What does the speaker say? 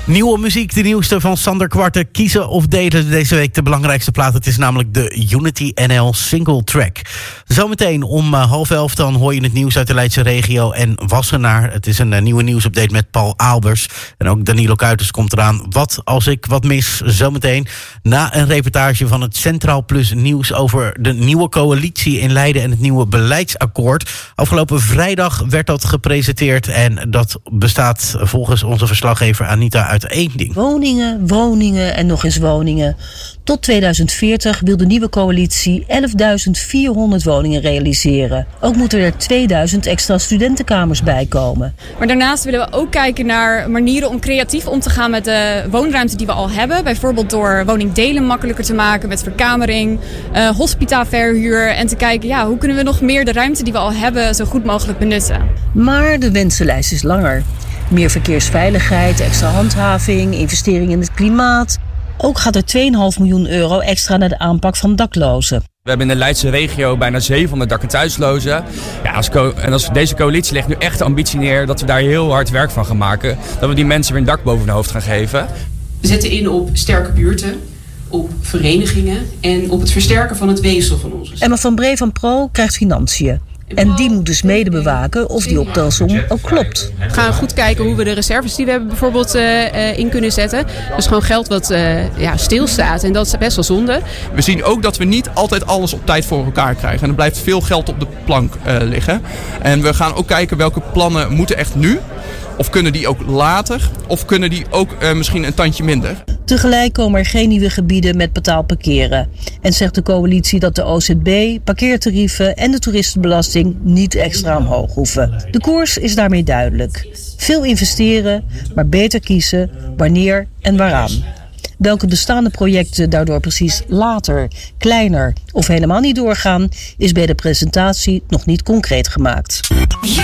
Nieuwe muziek, de nieuwste van Sander Kwarte. Kiezen of delen deze week de belangrijkste plaat. Het is namelijk de Unity NL single track. Zometeen om 10:30 dan hoor je het nieuws uit de Leidse regio en Wassenaar. Het is een nieuwe nieuwsupdate met Paul Aalbers. En ook Danilo Kuiters komt eraan. Wat als ik wat mis? Zometeen na een reportage van het Centraal Plus nieuws over de nieuwe coalitie in Leiden en het nieuwe beleidsakkoord. Afgelopen vrijdag werd dat gepresenteerd en dat bestaat volgens onze verslaggever Anita uit één ding. Woningen, woningen en nog eens woningen. Tot 2040 wil de nieuwe coalitie 11.400 woningen realiseren. Ook moeten er 2000 extra studentenkamers bij komen. Maar daarnaast willen we ook kijken naar manieren om creatief om te gaan met de woonruimte die we al hebben. Bijvoorbeeld door woningdelen makkelijker te maken met verkamering, hospita-verhuur. En te kijken, hoe kunnen we nog meer de ruimte die we al hebben zo goed mogelijk benutten. Maar de wensenlijst is langer. Meer verkeersveiligheid, extra handhaving, investeringen in het klimaat. Ook gaat er 2,5 miljoen euro extra naar de aanpak van daklozen. We hebben in de Leidse regio bijna 700 dak- en thuislozen. Als deze coalitie legt nu echt de ambitie neer dat we daar heel hard werk van gaan maken. Dat we die mensen weer een dak boven hun hoofd gaan geven. We zetten in op sterke buurten, op verenigingen en op het versterken van het weefsel van ons. Emma van Bree van Pro krijgt financiën. En die moet dus mede bewaken of die optelsom ook klopt. We gaan goed kijken hoe we de reserves die we hebben bijvoorbeeld in kunnen zetten. Dat is gewoon geld wat stilstaat en dat is best wel zonde. We zien ook dat we niet altijd alles op tijd voor elkaar krijgen. En er blijft veel geld op de plank liggen. En we gaan ook kijken welke plannen moeten echt nu. Of kunnen die ook later? Of kunnen die ook misschien een tandje minder? Tegelijk komen er geen nieuwe gebieden met betaald parkeren. En zegt de coalitie dat de OZB, parkeertarieven en de toeristenbelasting niet extra omhoog hoeven. De koers is daarmee duidelijk. Veel investeren, maar beter kiezen wanneer en waaraan. Welke bestaande projecten daardoor precies later, kleiner of helemaal niet doorgaan, is bij de presentatie nog niet concreet gemaakt.